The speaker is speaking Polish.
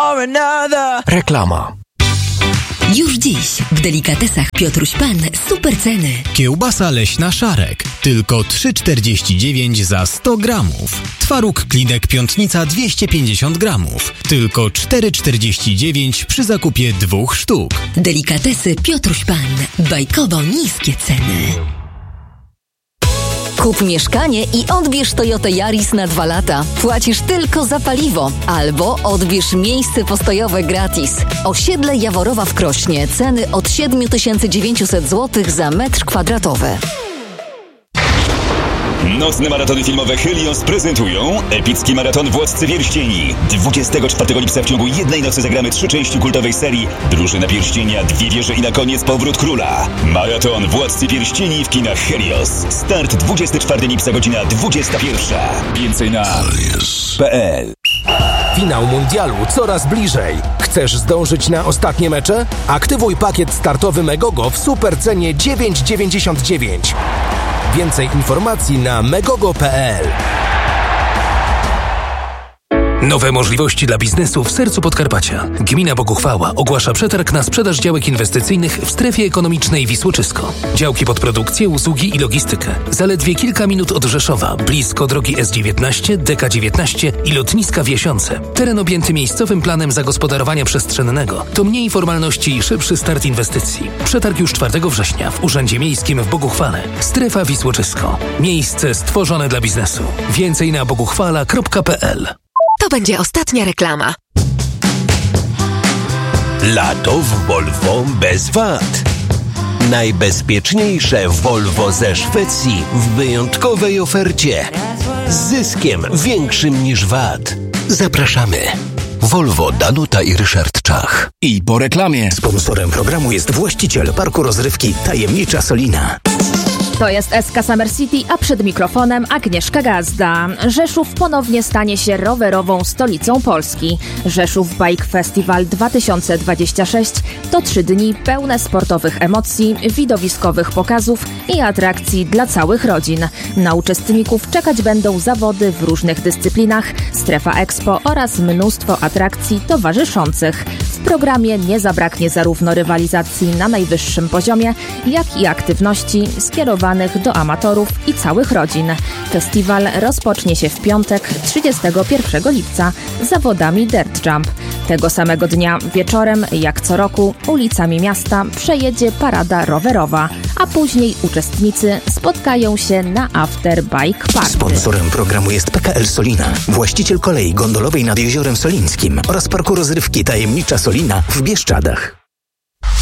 for another. Reklama. Już dziś w Delikatesach Piotruś Pan super ceny. Kiełbasa leśna Szarek tylko 3,49 za 100 gramów. Twaróg Klinek Piątnica 250 gramów tylko 4,49 przy zakupie 2 sztuk. Delikatesy Piotruś Pan. Bajkowo niskie ceny. Kup mieszkanie i odbierz Toyotę Yaris na 2 lata. Płacisz tylko za paliwo. Albo odbierz miejsce postojowe gratis. Osiedle Jaworowa w Krośnie. Ceny od 7900 zł za metr kwadratowy. Nocne maratony filmowe Helios prezentują epicki maraton Władcy Pierścieni. 24 lipca w ciągu jednej nocy zagramy 3 części kultowej serii Drużyna Pierścienia, 2 wieże i na koniec Powrót Króla. Maraton Władcy Pierścieni w kinach Helios. Start 24 lipca, godzina 21. Więcej na helios.pl. Finał mundialu coraz bliżej. Chcesz zdążyć na ostatnie mecze? Aktywuj pakiet startowy Megogo w supercenie 9,99. Więcej informacji na megogo.pl. Nowe możliwości dla biznesu w sercu Podkarpacia. Gmina Boguchwała ogłasza przetarg na sprzedaż działek inwestycyjnych w strefie ekonomicznej Wisłoczysko. Działki pod produkcję, usługi i logistykę. Zaledwie kilka minut od Rzeszowa, blisko drogi S19, DK19 i lotniska w Jasiące. Teren objęty miejscowym planem zagospodarowania przestrzennego. To mniej formalności i szybszy start inwestycji. Przetarg już 4 września w Urzędzie Miejskim w Boguchwale. Strefa Wisłoczysko. Miejsce stworzone dla biznesu. Więcej na boguchwala.pl. To będzie ostatnia reklama. Lato w Volvo bez VAT. Najbezpieczniejsze Volvo ze Szwecji w wyjątkowej ofercie. Z zyskiem większym niż VAT. Zapraszamy. Volvo, Danuta i Ryszard Czach. I po reklamie. Sponsorem programu jest właściciel parku rozrywki Tajemnicza Solina. To jest SK Summer City, a przed mikrofonem Agnieszka Gazda. Rzeszów ponownie stanie się rowerową stolicą Polski. Rzeszów Bike Festival 2026 to 3 dni pełne sportowych emocji, widowiskowych pokazów i atrakcji dla całych rodzin. Na uczestników czekać będą zawody w różnych dyscyplinach, strefa expo oraz mnóstwo atrakcji towarzyszących. W programie nie zabraknie zarówno rywalizacji na najwyższym poziomie, jak i aktywności skierowanych do amatorów i całych rodzin. Festiwal rozpocznie się w piątek 31 lipca zawodami Dirt Jump. Tego samego dnia wieczorem, jak co roku, ulicami miasta przejedzie parada rowerowa, a później uczestnicy spotkają się na After Bike Party. Sponsorem programu jest PKL Solina, właściciel kolei gondolowej nad Jeziorem Solińskim oraz parku rozrywki Tajemnicza Solina w Bieszczadach.